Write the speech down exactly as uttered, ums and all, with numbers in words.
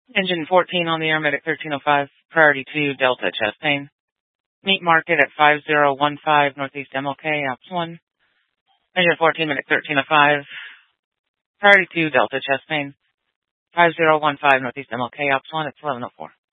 Engine fourteen on the air, medic thirteen oh five, priority two, Delta, chest pain. Meet market at five zero one five, Northeast M L K, ops one. Engine fourteen, medic thirteen oh five, priority two, Delta, chest pain. five zero one five, Northeast M L K, ops one, it's eleven oh four.